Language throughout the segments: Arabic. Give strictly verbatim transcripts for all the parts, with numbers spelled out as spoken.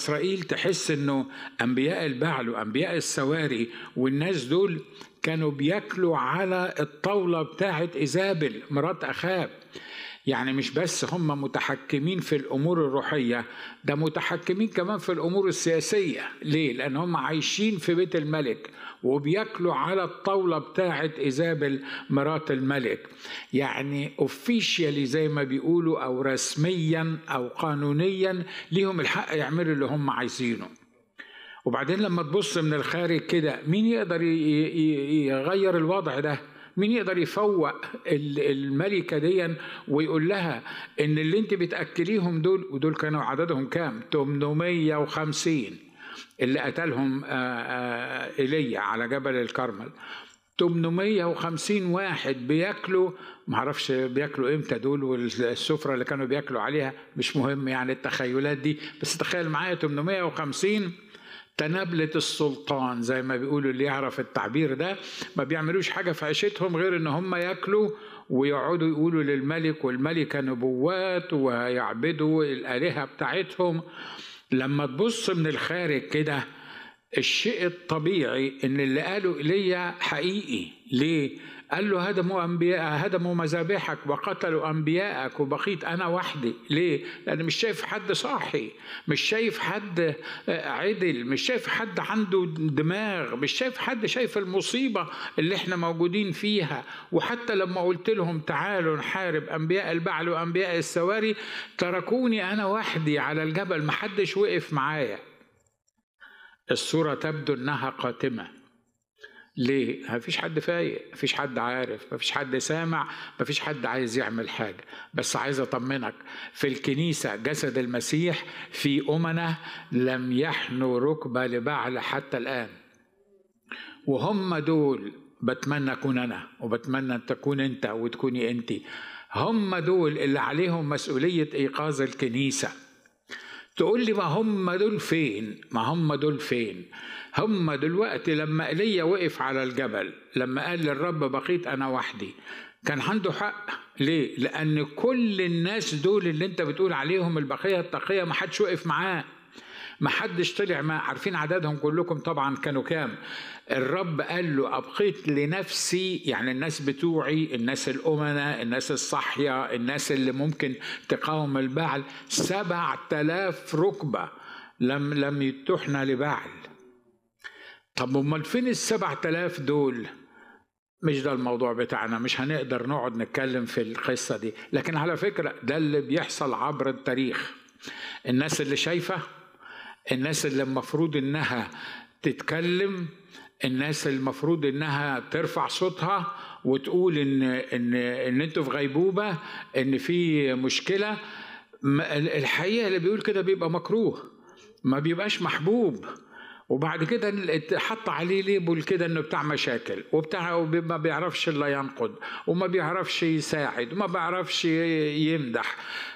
إسرائيل تحس إنه أنبياء البعل وأنبياء السواري والناس دول كانوا بياكلوا على الطاولة بتاعت إيزابل مرات أخاب. يعني مش بس هم متحكمين في الأمور الروحية، ده متحكمين كمان في الأمور السياسية. ليه؟ لأن هم عايشين في بيت الملك وبياكلوا على الطاولة بتاعة إيزابل مرات الملك. يعني اوفيشيالي زي ما بيقولوا، أو رسميا أو قانونيا ليهم الحق يعملوا اللي هم عايزينه. وبعدين لما تبص من الخارج كده، مين يقدر يغير الوضع ده؟ مين يقدر يفوق الملكة دي ويقول لها ان اللي انت بتأكليهم دول، ودول كانوا عددهم كام؟ ثمانمائة وخمسين اللي قتلهم إيليا على جبل الكرمل. ثمانمائة وخمسين واحد بياكلوا، معرفش بياكلوا امتى دول، والسفرة اللي كانوا بياكلوا عليها مش مهم يعني التخيلات دي، بس تخيل معايا ثمانمائة وخمسين تنابلة السلطان زي ما بيقولوا، اللي يعرف التعبير ده. ما بيعملوش حاجة في عيشتهم غير ان هم ياكلوا ويقعدوا يقولوا للملك والملكة نبوات ويعبدوا الآلهة بتاعتهم. لما تبص من الخارج كده، الشيء الطبيعي ان اللي قالوا إيليا حقيقي. ليه؟ قال له هدموا أنبياء، هدموا مذابحك وقتلوا أنبياءك وبقيت أنا وحدي. ليه؟ لأن مش شايف حد صاحي، مش شايف حد عدل، مش شايف حد عنده دماغ، مش شايف حد شايف المصيبة اللي احنا موجودين فيها. وحتى لما قلت لهم تعالوا نحارب أنبياء البعل وأنبياء السواري، تركوني أنا وحدي على الجبل، محدش وقف معايا. الصورة تبدو أنها قاتمة. ليه؟ مفيش حد فايق، مفيش حد عارف، مفيش حد سامع، مفيش حد عايز يعمل حاجة. بس عايز أطمنك، في الكنيسة جسد المسيح في أمنة لم يحنوا ركبة لبعل حتى الآن. وهم دول بتمنى أكون أنا، وبتمنى أن تكون أنت وتكوني أنت. هم دول اللي عليهم مسؤولية إيقاظ الكنيسة. تقول لي ما هم دول فين؟ ما هم دول فين؟ هم دلوقتي لما إيليا وقف على الجبل، لما قال للرب بقيت أنا وحدي، كان عنده حق. ليه؟ لأن كل الناس دول اللي انت بتقول عليهم البقية التقية ما حدش وقف معاه، ما حدش طلع معاه. عارفين عددهم كلكم طبعا كانوا كام؟ الرب قال له أبقيت لنفسي، يعني الناس بتوعي، الناس الأمنة، الناس الصحية، الناس اللي ممكن تقاوم البعل، سبع تلاف ركبة لم لم يتحنى لبعل. طب امال فين السبع تلاف دول؟ مش ده الموضوع بتاعنا، مش هنقدر نقعد نتكلم في القصة دي. لكن على فكرة ده اللي بيحصل عبر التاريخ. الناس اللي شايفة، الناس اللي المفروض انها تتكلم، الناس المفروض انها ترفع صوتها وتقول ان ان ان انتوا في غيبوبة، ان في مشكلة. الحقيقة اللي بيقول كده بيبقى مكروه، ما بيبقاش محبوب. وبعد كده حط عليه ليبل كده انه بتاع مشاكل، وبتاع ما بيعرفش الا ينقد، وما بيعرفش يساعد، وما بيعرفش يمدح.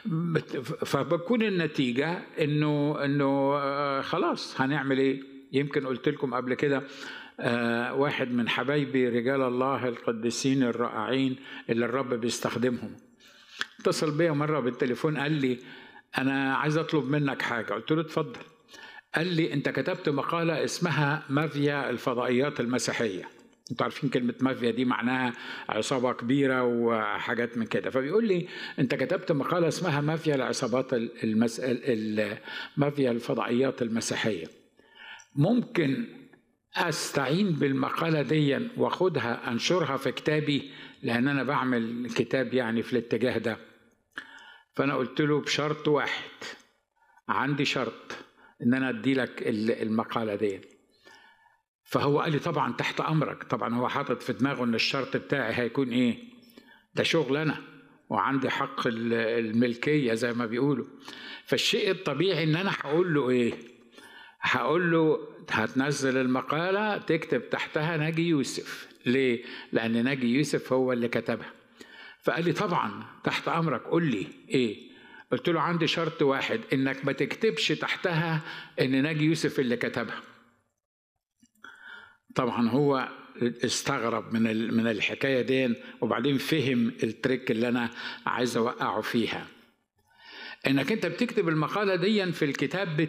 فبكون النتيجة انه انه خلاص هنعمل ايه؟ يمكن قلت لكم قبل كده، واحد من حبايبي رجال الله القديسين الرائعين اللي الرب بيستخدمهم اتصل بيا مرة بالتليفون، قال لي انا عايز اطلب منك حاجة. قلت له اتفضل. قال لي انت كتبت مقالة اسمها مافيا الفضائيات المسيحية. انتوا عارفين كلمة مافيا دي معناها عصابة كبيرة وحاجات من كده. فبيقول لي انت كتبت مقالة اسمها مافيا العصابات المس... مافيا الفضائيات المسيحية. ممكن استعين بالمقالة دي واخدها انشرها في كتابي، لان انا بعمل كتاب يعني في الاتجاه ده. فانا قلت له بشرط واحد، عندي شرط ان انا ادي لك المقالة دي. فهو قال لي طبعا تحت امرك. طبعا هو حاطط في دماغه ان الشرط بتاعي هيكون ايه؟ ده شغل انا، وعندي حق الملكية زي ما بيقولوا. فالشيء الطبيعي ان انا هقول له ايه؟ هقول له هتنزل المقالة تكتب تحتها ناجي يوسف. ليه؟ لان ناجي يوسف هو اللي كتبها. فقال لي طبعا تحت امرك، قول لي ايه؟ قلت له عندي شرط واحد، انك ما تكتبش تحتها ان ناجي يوسف اللي كتبها. طبعا هو استغرب من من الحكايه دي، وبعدين فهم التريك اللي انا عايز اوقعه فيها. انك انت بتكتب المقاله دي في الكتاب